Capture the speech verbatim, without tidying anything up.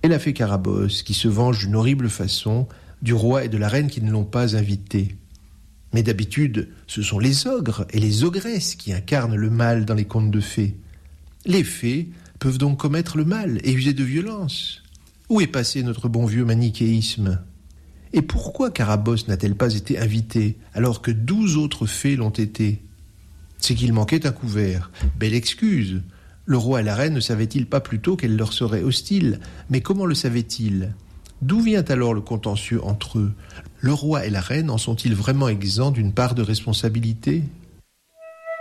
et la fée Carabosse, qui se venge d'une horrible façon du roi et de la reine qui ne l'ont pas invitée. Mais d'habitude, ce sont les ogres et les ogresses qui incarnent le mal dans les contes de fées. Les fées peuvent donc commettre le mal et user de violence. Où est passé notre bon vieux manichéisme ? Et pourquoi Carabosse n'a-t-elle pas été invitée alors que douze autres fées l'ont été ? C'est qu'il manquait un couvert. Belle excuse. Le roi et la reine ne savaient-ils pas plutôt qu'elle leur serait hostile ? Mais comment le savaient-ils ? D'où vient alors le contentieux entre eux ? Le roi et la reine en sont-ils vraiment exempts d'une part de responsabilité ?